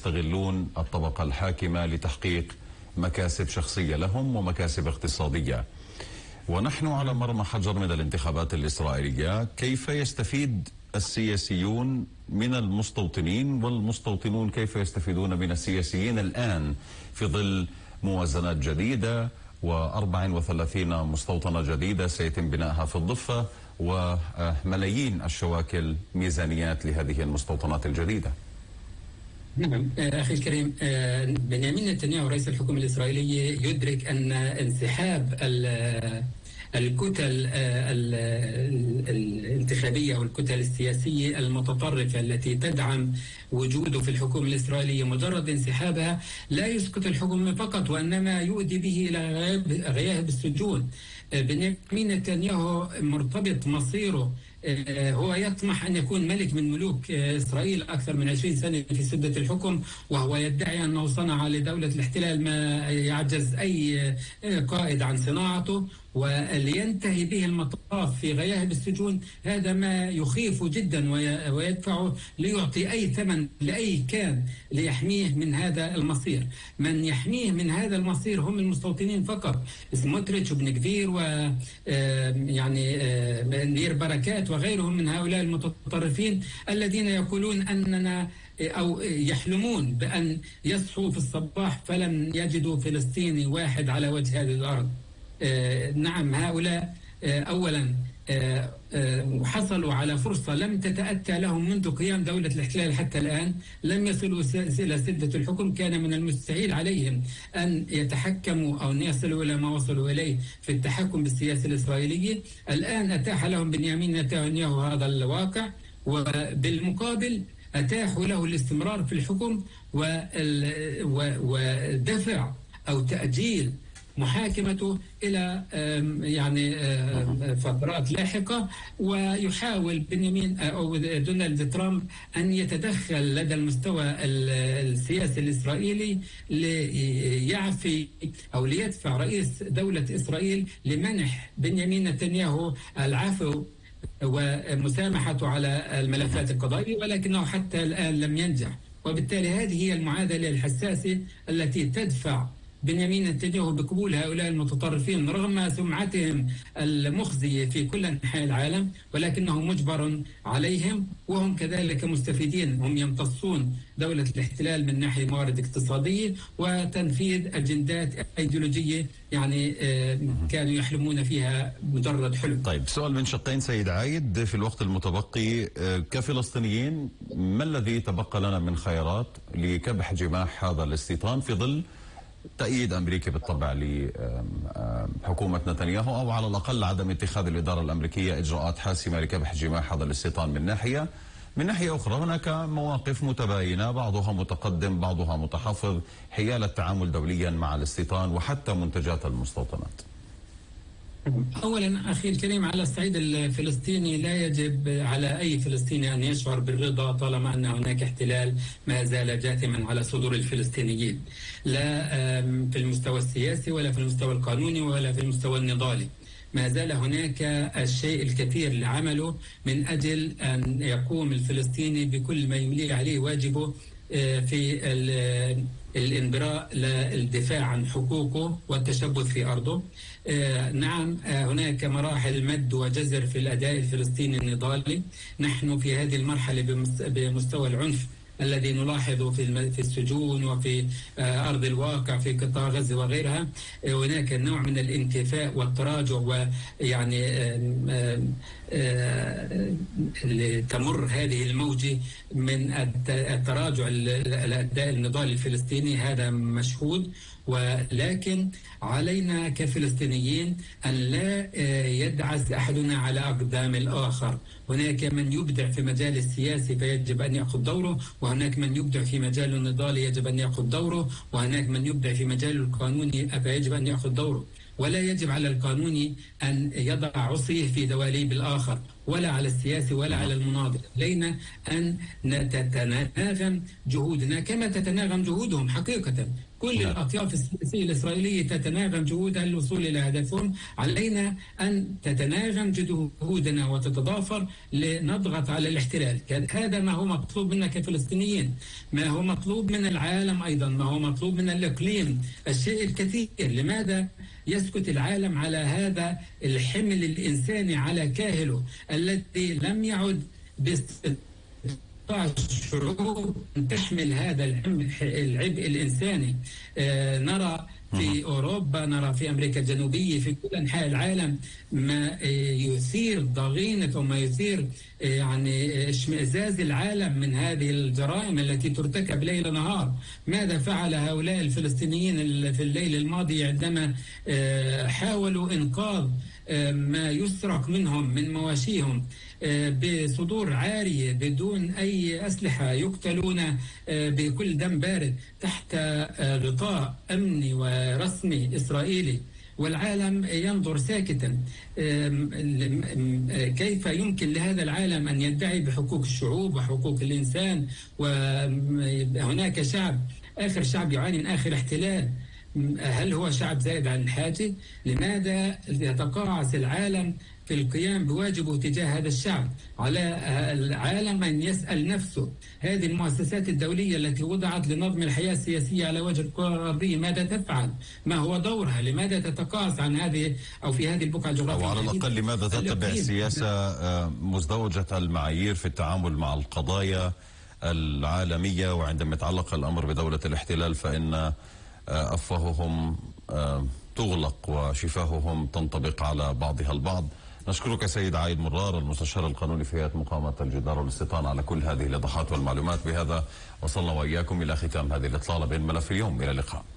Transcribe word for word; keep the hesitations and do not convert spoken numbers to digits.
يستغلون الطبقة الحاكمة لتحقيق مكاسب شخصية لهم ومكاسب اقتصادية. ونحن على مرمى حجر من الانتخابات الإسرائيلية. كيف يستفيد السياسيون من المستوطنين، والمستوطنون كيف يستفيدون من السياسيين الآن في ظل موازنات جديدة وأربع وثلاثين مستوطنة جديدة سيتم بنائها في الضفة، وملايين الشواكل ميزانيات لهذه المستوطنات الجديدة؟ نعم أخي الكريم، بنيامين نتنياهو رئيس الحكومة الإسرائيلية يدرك أن انسحاب الكتل الانتخابية والكتل السياسية المتطرفة التي تدعم وجوده في الحكومة الإسرائيلية، مجرد انسحابها لا يسقط الحكومة فقط، وإنما يؤدي به إلى غياب السجون. بنيامين نتنياهو مرتبط مصيره، هو يطمح أن يكون ملك من ملوك إسرائيل أكثر من عشرين سنة في سدة الحكم، وهو يدعي أنه صنع لدولة الاحتلال ما يعجز أي قائد عن صناعته، ولينتهي به المطاف في غياهب السجون. هذا ما يخيف جدا ويدفعه ليعطي أي ثمن لأي كان ليحميه من هذا المصير. من يحميه من هذا المصير هم المستوطنين فقط، سموتريتش وبن كفير ويعني نير بركات وغيرهم من هؤلاء المتطرفين الذين يقولون أننا أو يحلمون بأن يصحوا في الصباح فلن يجدوا فلسطيني واحد على وجه هذه الأرض. آه نعم، هؤلاء آه أولا آه آه حصلوا على فرصة لم تتأتى لهم منذ قيام دولة الاحتلال حتى الآن، لم يصلوا إلى سدة الحكم. كان من المستحيل عليهم أن يتحكموا أو أن يصلوا إلى ما وصلوا إليه في التحكم بالسياسة الإسرائيلية. الآن أتاح لهم بنيامين نتنياهو هذا الواقع، وبالمقابل أتاحوا له الاستمرار في الحكم ودفع أو تأجيل محاكمته إلى يعني فترات لاحقة. ويحاول بنيامين أو دونالد ترامب أن يتدخل لدى المستوى السياسي الإسرائيلي ليعفي أو ليدفع رئيس دولة إسرائيل لمنح بنيامين نتنياهو العفو ومسامحته على الملفات القضائية، ولكنه حتى الآن لم ينجح. وبالتالي هذه هي المعادلة الحساسة التي تدفع بنيامين نتنياهو بقبول هؤلاء المتطرفين رغم سمعتهم المخزية في كل أنحاء العالم، ولكنه مجبر عليهم، وهم كذلك مستفيدين. هم يمتصون دولة الاحتلال من ناحية موارد اقتصادية وتنفيذ أجندات أيديولوجية يعني كانوا يحلمون فيها مجرد حلم. طيب، سؤال من شقين سيد عايد في الوقت المتبقي. كفلسطينيين ما الذي تبقى لنا من خيارات لكبح جماح هذا الاستيطان في ظل تأييد أمريكي بالطبع لحكومة نتنياهو، أو على الأقل عدم اتخاذ الإدارة الأمريكية إجراءات حاسمة لكبح جماح هذا الاستيطان من ناحية. من ناحية أخرى هناك مواقف متباينة، بعضها متقدم بعضها متحفظ حيال التعامل دوليا مع الاستيطان وحتى منتجات المستوطنات. أولا أخي الكريم، على الصعيد الفلسطيني لا يجب على أي فلسطيني أن يشعر بالرضا طالما أن هناك احتلال ما زال جاثما على صدور الفلسطينيين، لا في المستوى السياسي ولا في المستوى القانوني ولا في المستوى النضالي. ما زال هناك الشيء الكثير لعمله من أجل أن يقوم الفلسطيني بكل ما يملي عليه واجبه في الانبراء للدفاع عن حقوقه والتشبث في أرضه. نعم، هناك مراحل مد وجزر في الأداء الفلسطيني النضالي. نحن في هذه المرحلة بمستوى العنف الذي نلاحظه في السجون وفي أرض الواقع في قطاع غزة وغيرها، هناك نوع من الانكفاء والتراجع، ويعني تمر هذه الموجة من التراجع الأداء النضالي الفلسطيني، هذا مشهود. ولكن علينا كفلسطينيين أن لا يدعس أحدنا على أقدام الآخر. هناك من يبدع في مجال السياسي فيجب أن يأخذ دوره، وهناك من يبدع في مجال النضالي يجب أن يأخذ دوره، وهناك من يبدع في مجال القانوني فيجب أن يأخذ دوره. ولا يجب على القانوني أن يضع عصيه في دواليب الآخر، ولا على السياسي ولا على المناضل. علينا أن نتناغم جهودنا كما تتناغم جهودهم حقيقة. كل الأطياف السياسية الإسرائيلية تتناغم جهودها للوصول إلى هدفهم. علينا أن تتناغم جهودنا وتتضافر لنضغط على الاحتلال. هذا ما هو مطلوب منا كفلسطينيين، ما هو مطلوب من العالم أيضا، ما هو مطلوب من الإقليم. الشيء الكثير، لماذا يسكت العالم على هذا الحمل الإنساني على كاهله الذي لم يعد باستطاعة الشعوب أن تحمل هذا العبء الإنساني؟ آه نرى في أوروبا، نرى في أمريكا الجنوبية، في كل أنحاء العالم ما يثير ضغينة وما يثير يعني اشمئزاز العالم من هذه الجرائم التي ترتكب ليل نهار. ماذا فعل هؤلاء الفلسطينيين في الليل الماضي عندما حاولوا إنقاذ ما يسرق منهم من مواشيهم بصدور عارية بدون أي أسلحة، يقتلون بكل دم بارد تحت غطاء أمني ورسمي إسرائيلي، والعالم ينظر ساكتا؟ كيف يمكن لهذا العالم أن يدعي بحقوق الشعوب وحقوق الإنسان وهناك شعب، آخر شعب يعاني من آخر احتلال؟ هل هو شعب زائد عن الحاجة؟ لماذا يتقاعس العالم في القيام بواجبه تجاه هذا الشعب؟ على العالم أن يسأل نفسه، هذه المؤسسات الدولية التي وضعت لنظم الحياة السياسية على وجه الكرة الأرضية ماذا تفعل؟ ما هو دورها؟ لماذا تتقاعس عن هذه أو في هذه البقعة الجغرافية؟ أو على الأقل لماذا تتبع سياسة مزدوجة المعايير في التعامل مع القضايا العالمية؟ وعندما يتعلق الأمر بدولة الاحتلال فإن أفواههم تغلق وشفاههم تنطبق على بعضها البعض. نشكرك سيد عايد مرار، المستشار القانوني في هيئة مقاومة الجدار والاستيطان، على كل هذه الإيضاحات والمعلومات. بهذا وصلنا وإياكم إلى ختام هذه الإطلالة بين ملف اليوم. إلى اللقاء.